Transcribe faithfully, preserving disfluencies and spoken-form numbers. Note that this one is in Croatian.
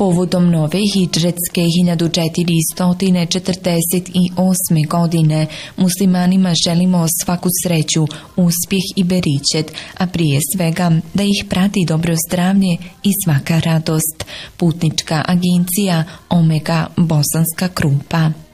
Povodom nove hidžretske hiljadu četiristo četrdeset osme godine muslimanima želimo svaku sreću, uspjeh i beričet, a prije svega da ih prati dobro zdravlje i svaka radost. Putnička agencija Omega Bosanska Krupa.